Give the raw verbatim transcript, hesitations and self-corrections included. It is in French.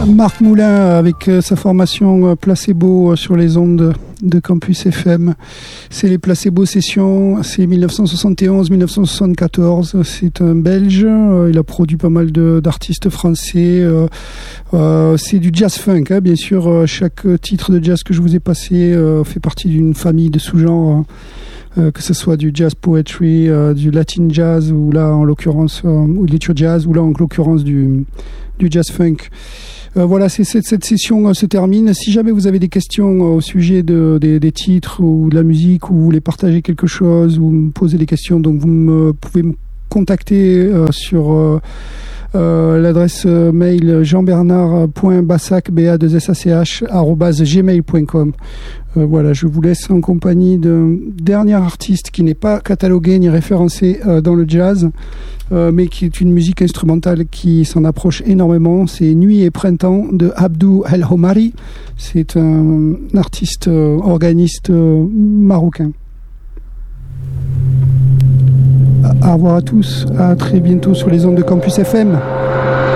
Marc Moulin avec sa formation Placebo sur les ondes de Campus F M. C'est les Placebo Sessions, c'est dix-neuf cent soixante et onze à dix-neuf cent soixante-quatorze. C'est un Belge, il a produit pas mal de, d'artistes français. Euh, euh, c'est du jazz funk, hein, bien sûr. Chaque titre de jazz que je vous ai passé euh, fait partie d'une famille de sous-genres. Hein. Euh, que ce soit du jazz poetry, euh, du latin jazz, ou là en l'occurrence, euh, ou de l'étude jazz, ou là en l'occurrence du, du jazz funk. Euh, voilà, c'est, cette, cette session euh, se termine. Si jamais vous avez des questions euh, au sujet de, des, des titres ou de la musique, ou vous voulez partager quelque chose, ou me poser des questions, donc vous me, pouvez me contacter euh, sur euh, euh, l'adresse mail jean-bernard point bassac b a deux s a c h arobase gmail point com. Euh, voilà, je vous laisse en compagnie d'un dernier artiste qui n'est pas catalogué ni référencé euh, dans le jazz, euh, mais qui est une musique instrumentale qui s'en approche énormément. C'est Nuit et Printemps de Abdou El Homari. C'est un, un artiste euh, organiste euh, marocain. Au revoir à tous, à très bientôt sur les ondes de Campus F M.